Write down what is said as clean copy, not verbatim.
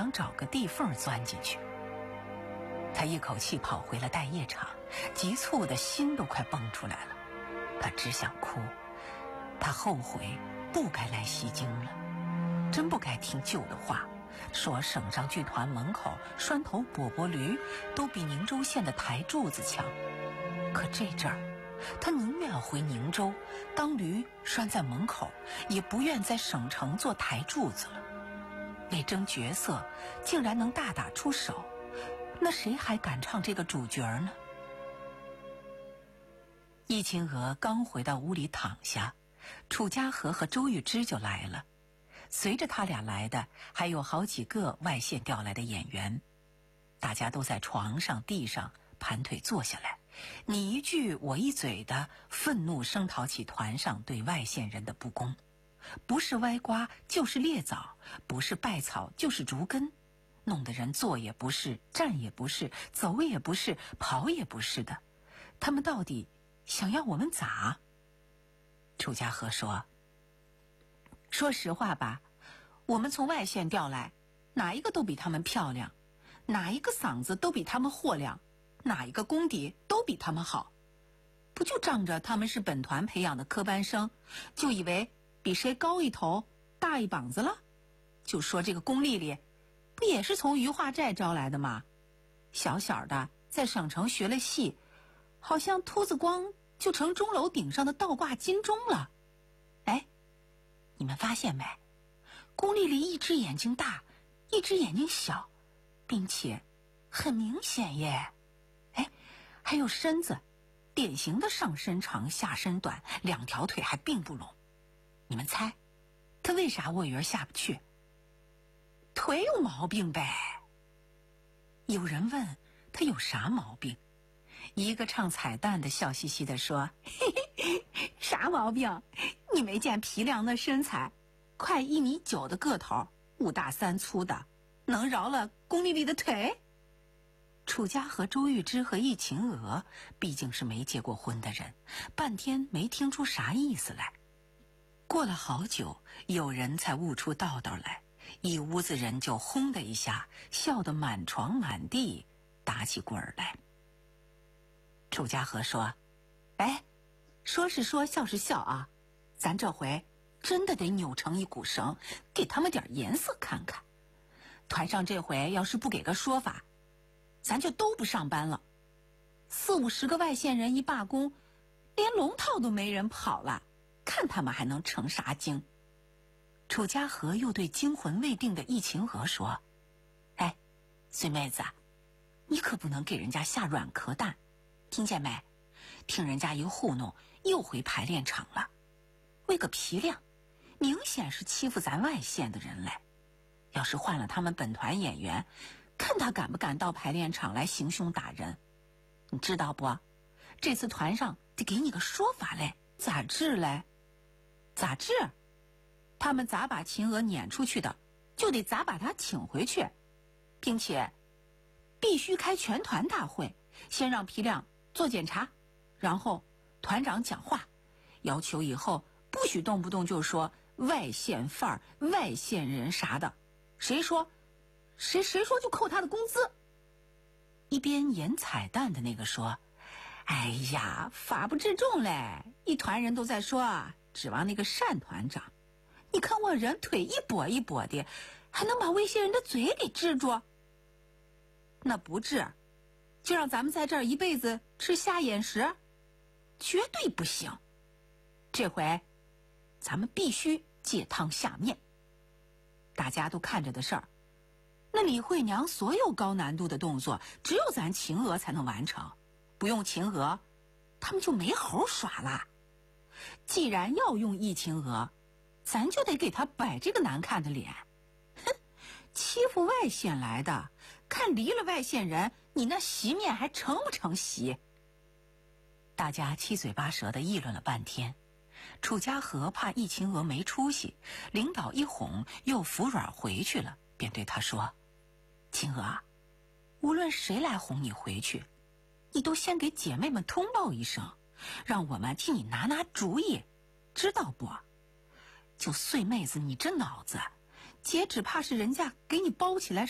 想找个地缝钻进去。他一口气跑回了待业场，急促的心都快蹦出来了。他只想哭，他后悔不该来西京了，真不该听舅的话，说省上剧团门口拴头跛跛驴都比宁州县的台柱子强。可这阵儿，他宁愿回宁州当驴拴在门口，也不愿在省城做台柱子了。为争角色竟然能大打出手，那谁还敢唱这个主角呢？易秦娥刚回到屋里躺下，楚家河和周玉芝就来了。随着他俩来的还有好几个外县调来的演员，大家都在床上地上盘腿坐下来，你一句我一嘴的愤怒声讨起团上对外县人的不公，不是歪瓜就是裂枣，不是败草就是竹根，弄得人坐也不是，站也不是，走也不是，跑也不是的。他们到底想要我们咋？楚家河说，说实话吧，我们从外县调来，哪一个都比他们漂亮，哪一个嗓子都比他们豁亮，哪一个功底都比他们好，不就仗着他们是本团培养的科班生，就以为比谁高一头大一膀子了？就说这个龚丽丽不也是从余化寨招来的吗？小小的在省城学了戏，好像秃子光就成钟楼顶上的倒挂金钟了。哎，你们发现没？龚丽丽一只眼睛大，一只眼睛小，并且很明显耶。哎，还有身子，典型的上身长下身短，两条腿还并不拢。你们猜她为啥卧云下不去？腿有毛病呗。有人问她有啥毛病，一个唱彩蛋的笑嘻嘻地说，嘿嘿，啥毛病？你没见皮亮那身材，快1.9米的个头，5大3粗的，能饶了龚丽丽的腿？楚家和周玉芝和易秦娥毕竟是没结过婚的人，半天没听出啥意思来。过了好久，有人才悟出道道来，一屋子人就轰的一下笑得满床满地打起滚儿来。楚家和说，哎，说是说笑是笑啊，咱这回真的得扭成一股绳，给他们点颜色看看。团上这回要是不给个说法，咱就都不上班了。40-50个外县人一罢工，连龙套都没人跑了，看他们还能成啥精。楚家和又对惊魂未定的易秦娥说，哎，孙妹子，你可不能给人家下软壳蛋，听见没？听人家一糊弄，又回排练场了。为个皮亮，明显是欺负咱外县的人嘞。要是换了他们本团演员，看他敢不敢到排练场来行凶打人。你知道不？这次团上得给你个说法嘞。咋治嘞？咋治？他们咋把秦娥撵出去的，就得咋把他请回去，并且必须开全团大会，先让皮亮做检查，然后团长讲话，要求以后不许动不动就说外县范儿、外县人啥的，谁说就扣他的工资。一边演彩蛋的那个说，哎呀，法不制众嘞，一团人都在说，指望那个单团长，你看我人腿一跛一跛的，还能把外县人的嘴给治住？那不治，就让咱们在这儿一辈子吃瞎眼食？绝对不行。这回咱们必须借汤下面。大家都看着的事儿，那李慧娘所有高难度的动作，只有咱秦娥才能完成，不用秦娥，他们就没猴耍了。既然要用易秦娥，咱就得给他摆这个难看的脸。哼，欺负外县来的，看离了外县人，你那席面还成不成席？大家七嘴八舌地议论了半天。楚家和怕易秦娥没出息，领导一哄又服软回去了，便对他说，秦娥，无论谁来哄你回去，你都先给姐妹们通报一声，让我们替你拿拿主意，知道不？就碎妹子你这脑子，姐只怕是人家给你包起来